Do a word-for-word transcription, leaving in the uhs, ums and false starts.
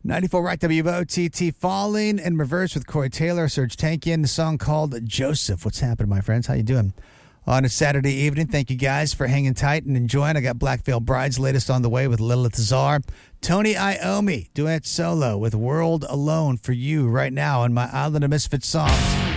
ninety-four Rock W O T T, Falling in Reverse with Corey Taylor, Serge Tankian, the song called Joseph. What's happening, my friends? How you doing? On a Saturday evening, thank you guys for hanging tight and enjoying. I got Black Veil Bride's latest on the way with Lilith Czar. Tony Iommi, duet solo with World Alone for you right now on my Island of Misfit songs.